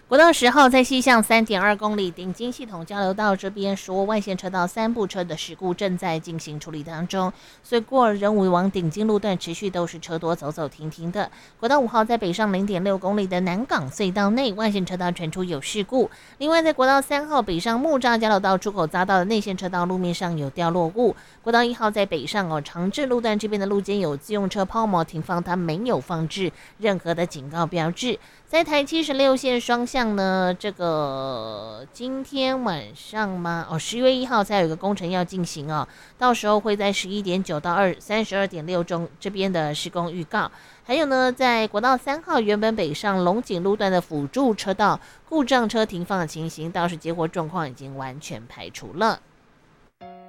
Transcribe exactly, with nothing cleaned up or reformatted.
国道十号在西向三点二公里顶金系统交流道这边说，外线车道三部车的事故正在进行处理当中，所以过儿人武往顶金路段持续都是车多走走停停的。国道五号在北上零点六公里的南港隧道内，外线车道传出有事故。另外，在国道三号北上木栅交流道出口匝道的内线车道路面上有掉落物。国道一号在北上哦长治路段这边的路肩有自用车抛锚停放，它没有放置任何的警告标志。在台七十六线双向呢，这个今天晚上吗？哦，十月一号才有一个工程要进行哦，到时候会在十一点九到二三十二点六中这边的施工预告。还有呢，在国道三号原本北上龙井路段的辅助车道故障车停放的情形，倒是结果状况已经完全排除了。